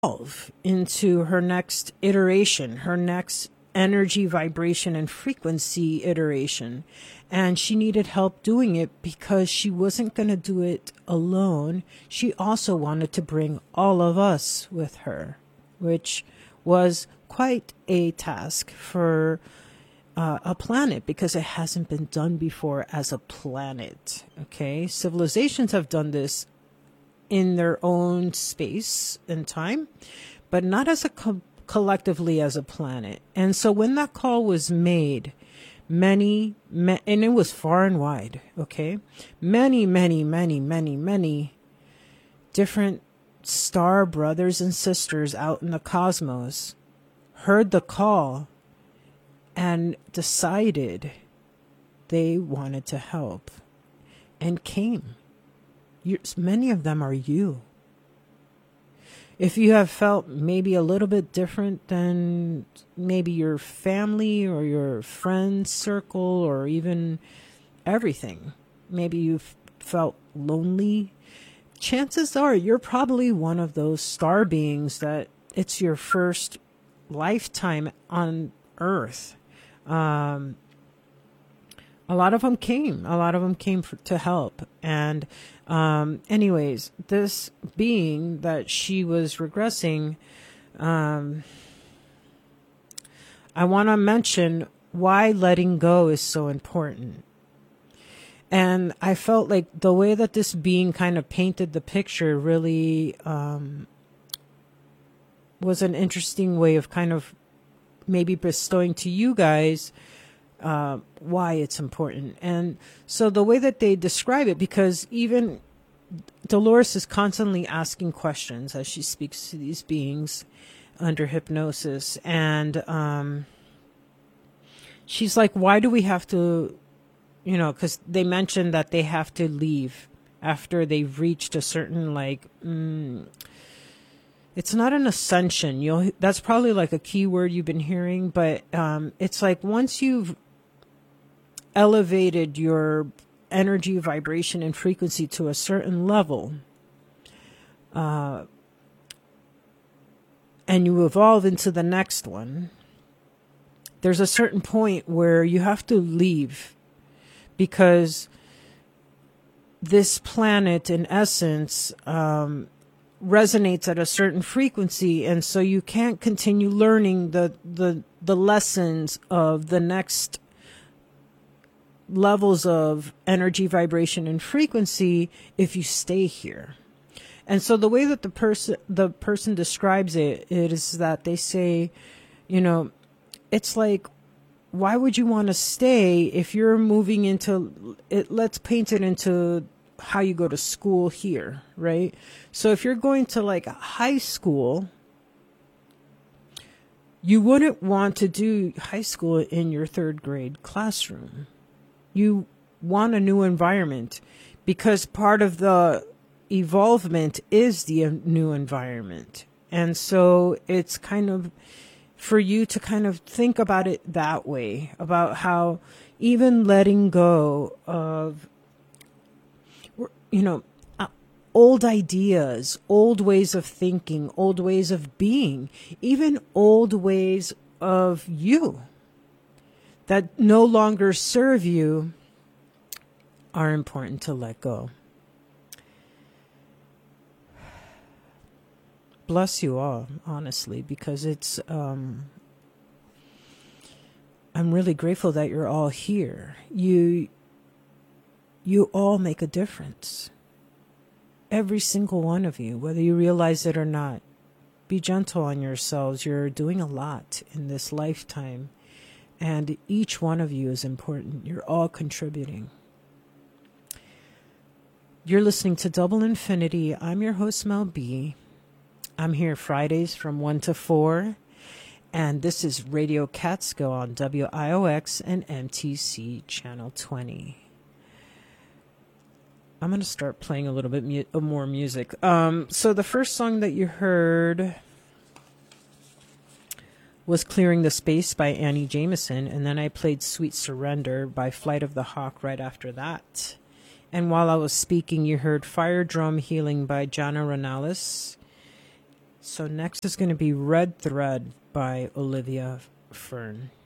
evolve into her next iteration, her next energy, vibration, and frequency iteration. And she needed help doing it because she wasn't going to do it alone. She also wanted to bring all of us with her, which was quite a task for a planet because it hasn't been done before as a planet. Okay, civilizations have done this in their own space and time, but not as a collectively as a planet. And so when that call was made, and it was far and wide, okay, many different star brothers and sisters out in the cosmos heard the call and decided they wanted to help and came. Many of them are you. If you have felt maybe a little bit different than maybe your family or your friend circle or even everything, maybe you've felt lonely, chances are you're probably one of those star beings that it's your first lifetime on Earth. A lot of them came. To help. And anyways, this being that she was regressing, I want to mention why letting go is so important. And I felt like the way that this being kind of painted the picture really was an interesting way of kind of maybe bestowing to you guys why it's important. And so the way that they describe it, because even Dolores is constantly asking questions as she speaks to these beings under hypnosis. And she's like, why do we have to, because they mentioned that they have to leave after they've reached a certain, it's not an ascension. That's probably like a key word you've been hearing, but it's like once you've elevated your energy, vibration, and frequency to a certain level, and you evolve into the next one, there's a certain point where you have to leave because this planet, in essence, resonates at a certain frequency, and so you can't continue learning the lessons of the next levels of energy, vibration, and frequency if you stay here. And so the way that the person describes it is that they say, it's like, why would you want to stay if you're moving into it? Let's paint it into how you go to school here, right? So if you're going to like high school, you wouldn't want to do high school in your third grade classroom. You want a new environment because part of the evolvement is the new environment. And so it's kind of for you to kind of think about it that way, about how even letting go of, old ideas, old ways of thinking, old ways of being, even old ways of you that no longer serve you are important to let go. Bless you all, honestly, because it's, I'm really grateful that you're all here. You all make a difference. Every single one of you, whether you realize it or not. Be gentle on yourselves. You're doing a lot in this lifetime. And each one of you is important. You're all contributing. You're listening to Double Infinity. I'm your host, Mel B. I'm here Fridays from 1 to 4. And this is Radio Catskill on WIOX and MTC Channel 20. I'm going to start playing a little bit more music. So the first song that you heard was Clearing the Space by Annie Jameson, and then I played Sweet Surrender by Flight of the Hawk right after that. And while I was speaking, you heard Fire Drum Healing by Jana Renales, So next is going to be Red Thread by Olivia Fern.